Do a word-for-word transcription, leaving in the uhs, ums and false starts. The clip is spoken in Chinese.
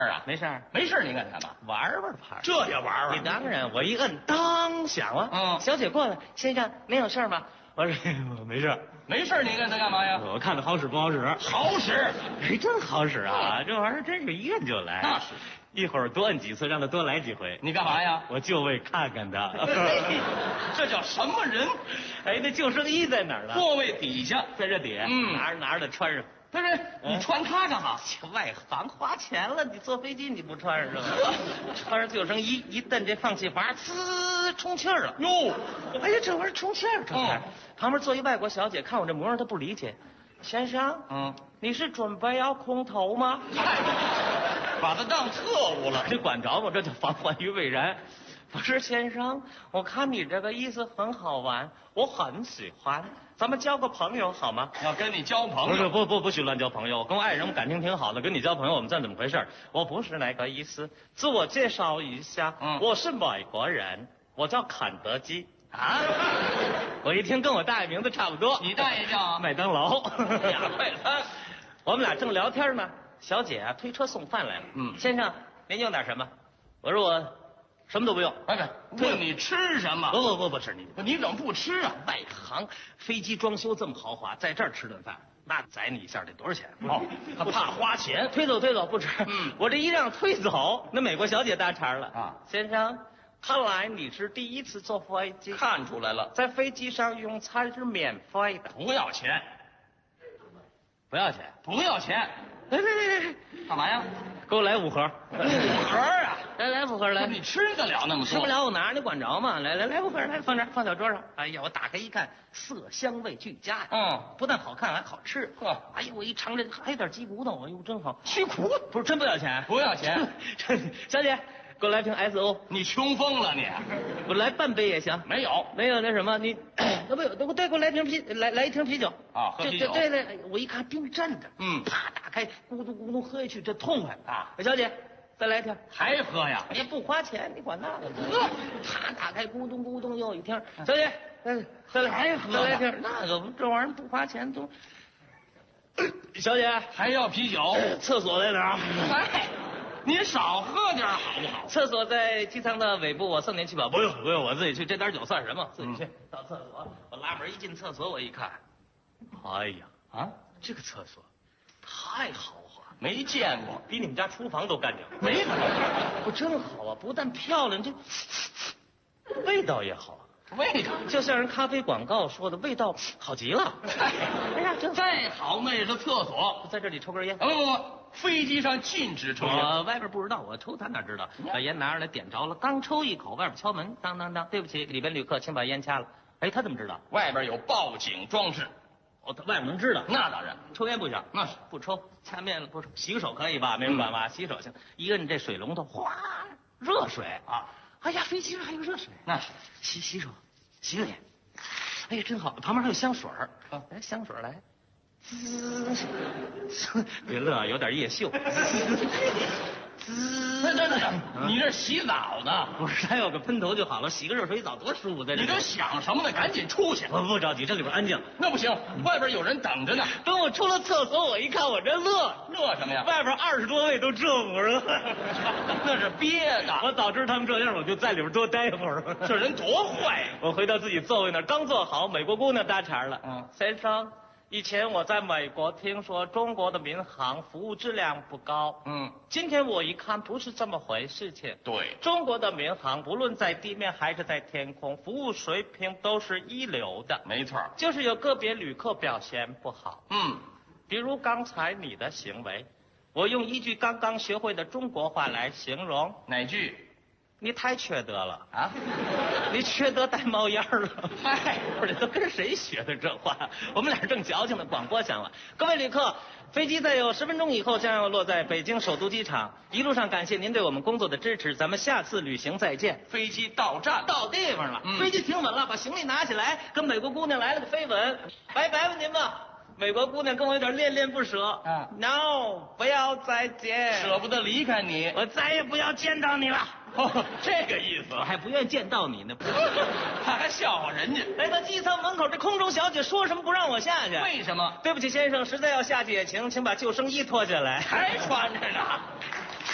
是啊， 没事儿， 没事，你干干嘛？ 玩玩牌。 这也玩玩？ 你当然，我一摁，当响了。 嗯， 小姐过来，先生，您有事吗？我说我没事， 没事，你摁它干嘛呀？ 我看它好使不好使？ 好使， 哎，真好使啊！这玩意儿真是一摁就来。 那是， 一会儿多摁几次，让他多来几回。 你干嘛呀？ 我就为看看他。 这叫什么人？ 哎，那救生衣在哪儿呢？ 座位底下， 在这底下。 嗯， 拿着拿着穿上。 不是，你穿它干嘛？ 外行花钱了，你坐飞机你不穿上是吧？穿上救生衣，一蹬这放气阀，呲，充气儿了。 哟， 哎呀，这玩意儿充气儿，这才。 嗯、 旁边坐一外国小姐，看我这模样，她不理解。先生， 嗯， 你是准备要空投吗？ 把他当特务了， 这管着吗？这叫防患于未然。不是先生，我看你这个意思很好玩，我很喜欢，咱们交个朋友好吗？ 要跟你交朋友？ 不不不，不许乱交朋友。我跟我爱人感情挺好的，跟你交朋友，我们算怎么回事？我不是那个意思。自我介绍一下，嗯，我是美国人，我叫肯德基。啊！我一听跟我大爷名字差不多。 你大爷叫麦当劳。 呀，快餐。 我们俩正聊天呢，小姐啊推车送饭来了。嗯，先生，您用点什么？我说我。什么都不用， 哎，问你吃什么？ 不不不不吃你， 你怎么不吃啊？ 外行，飞机装修这么豪华，在这儿吃顿饭，那宰你一下得多少钱？ 哦，他怕花钱， 推走推走不吃。 嗯， 我这一让推走，那美国小姐搭茬了啊， 先生，看来你是第一次坐飞机， 看出来了， 在飞机上用餐是免费的， 不要钱， 不要钱， 不要钱。 来来来来， 干嘛呀？ 给我来五盒， 五盒啊！ 来来五盒来， 你吃得了那么多？ 吃不了我拿着，你管着吗？来来来五盒来，放这放小桌上。哎呀，我打开一看，色香味俱佳呀。 嗯， 不但好看还好吃。 呵， 哎呀，我一尝这还有点鸡骨头，哎呦真好。 鸡骨头不是真不要钱？ 不要钱。 小姐，给我来瓶 S O。 你穷疯了你！ 我来半杯也行。 没有， 没有那什么，你都不有，都对，给我来瓶啤，来来一瓶啤酒。 啊，喝啤酒。 对对对，我一看冰镇的， 嗯， 啪打开，咕嘟咕嘟喝下去，这痛快啊！小姐。再来一瓶， 还喝呀？ 也不花钱，你管那个？喝，啪打开，咕咚咕咚又一听。小姐，再再来， 还喝？ 再来一瓶，那个这玩意儿不花钱都。小姐还要啤酒？ 厕所在哪儿？ 哎，你少喝点好不好？ 厕所在机舱的尾部，我送您去吧。不用不用，我自己去，这点酒算什么？自己去。嗯、到厕所，我拉门一进厕所，我一看，哎呀啊，这个厕所太豪华。 没见过， 比你们家厨房都干净。 没怎么， 不真好啊！不但漂亮，这味道也好。 味道就像人咖啡广告说的，味道好极了。 哎呀，这再好那也是厕所， 在这里抽根烟。 不不不，飞机上禁止抽烟。 我外边不知道，我抽他哪知道？把烟拿出来点着了，刚抽一口，外边敲门，当当当，对不起，里边旅客，请把烟掐了。哎，他怎么知道？ 外边有报警装置。 哦，他外面能知道？ 那当然， 抽烟不行， 那是不抽。掐面了不抽，洗个手可以吧？没人管吧？嗯、洗手行。一摁这水龙头，哗，热水啊！哎呀，飞机上还有热水， 那是洗洗手，洗个脸。哎呀，真好，旁边还有香水儿。啊，来香水来。滋，别乐，有点夜秀。滋， 等等等，你这洗澡呢？ 不是，还有个喷头就好了，洗个热水澡多舒服在这。 你这想什么呢？赶紧出去！ 我不着急，这里边安静。 那不行，外边有人等着呢。 等我出了厕所，我一看，我这乐乐什么呀？ 外边二十多位都这模样， 那是憋的。 我早知道他们这样，我就在里边多待会儿。 这人多坏呀！ 我回到自己座位那儿，刚坐好，美国姑娘搭茬了。 嗯， 先生。以前我在美国听说中国的民航服务质量不高，嗯，今天我一看不是这么回事情。 对， 中国的民航不论在地面还是在天空，服务水平都是一流的。 没错， 就是有个别旅客表现不好， 嗯， 比如刚才你的行为，我用一句刚刚学会的中国话来形容。 哪句？ 你太缺德了啊！ 你缺德带冒烟了。 嗨， 不是，都跟谁学的这话？我们俩正矫情呢，广播响了。各位旅客，飞机在有十分钟以后将要落在北京首都机场。一路上感谢您对我们工作的支持，咱们下次旅行再见。 飞机到站， 到地方了， 嗯、 飞机停稳了，把行李拿起来，跟美国姑娘来了个飞吻。拜拜吧您吧。美国姑娘跟我有点恋恋不舍。 啊 ，no， 不要再见， 舍不得离开你， 我再也不要见到你了。 哦，这个意思， 我还不愿意见到你呢。 他还笑话人家。 来到机舱门口，这空中小姐说什么不让我下去？ 为什么？ 对不起，先生，实在要下去也行，请把救生衣脱下来。 还穿着呢。